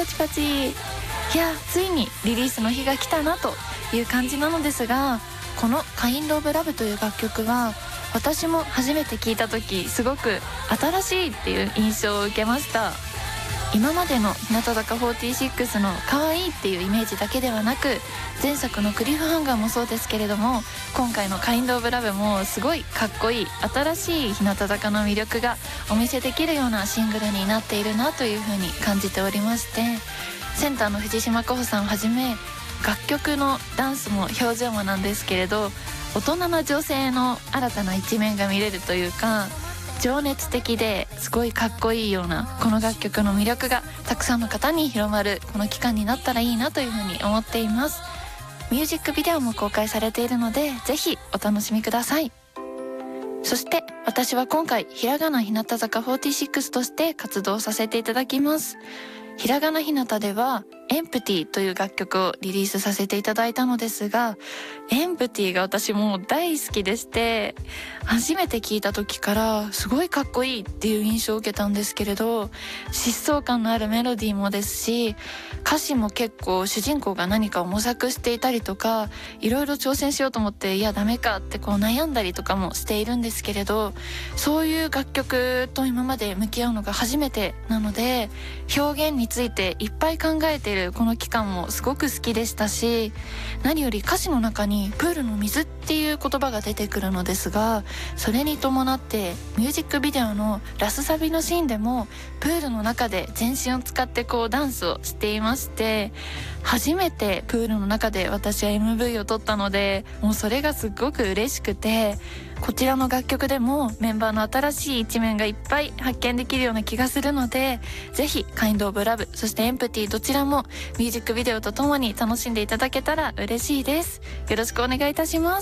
パチパチ。いやついにリリースの日が来たなという感じなのですが、この「Kind of Love」という楽曲は私も初めて聴いた時すごく新しいっていう印象を受けました。今までの日向坂46の可愛いっていうイメージだけではなく、前作のクリフハンガーもそうですけれども、今回の Kind of Love もすごいかっこいい新しい日向坂の魅力がお見せできるようなシングルになっているなというふうに感じておりまして、センターの藤島果歩さんをはじめ楽曲のダンスも表情もなんですけれど、大人な女性の新たな一面が見れるというか、情熱的ですごいかっこいいようなこの楽曲の魅力がたくさんの方に広まるこの期間になったらいいなというふうに思っています。ミュージックビデオも公開されているのでぜひお楽しみください。そして私は今回ひらがな日向坂46として活動させていただきます。ひらがなひなたではエンプティという楽曲をリリースさせていただいたのですが、エンプティが私もう大好きでして、初めて聞いた時からすごいかっこいいっていう印象を受けたんですけれど、疾走感のあるメロディーもですし、歌詞も結構主人公が何かを模索していたりとか、いろいろ挑戦しようと思っていやダメかってこう悩んだりとかもしているんですけれど、そういう楽曲と今まで向き合うのが初めてなので、表現についていっぱい考えているこの期間もすごく好きでしたし、何より歌詞の中にプールの水っていう言葉が出てくるのですが、それに伴ってミュージックビデオのラスサビのシーンでもプールの中で全身を使ってこうダンスをしていまして、初めてプールの中で私は MV を撮ったので、もうそれがすっごく嬉しくて、こちらの楽曲でもメンバーの新しい一面がいっぱい発見できるような気がするので、ぜひ Kind of Love そして Empty どちらもミュージックビデオとともに楽しんでいただけたら嬉しいです。よろしくお願いいたします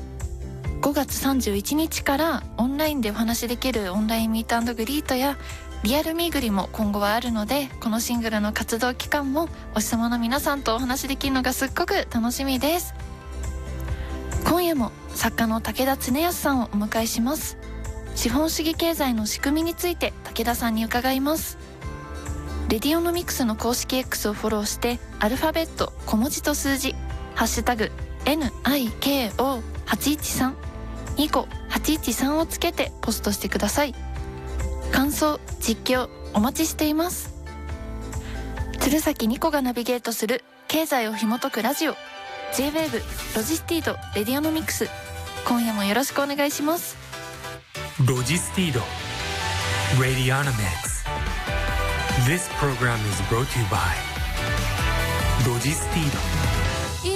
。5月31日からオンラインでお話しできるオンラインミート&グリートやリアルミーグリも今後はあるので、このシングルの活動期間もお日様の皆さんとお話しできるのがすっごく楽しみです。今夜も作家の武田恒康さんをお迎えします。資本主義経済の仕組みについて武田さんに伺います。レディオノミクスの公式 X をフォローしてアルファベット小文字と数字ハッシュタグ NIKO813 ニコ813をつけてポストしてください。感想実況お待ちしています。鶴崎ニコがナビゲートする経済を紐解くラジオ J-WAVE ロジスティードレディオノミクス、今夜もよろしくお願いします。 ロジスティード Radionomics. This program is brought to you by ロジスティード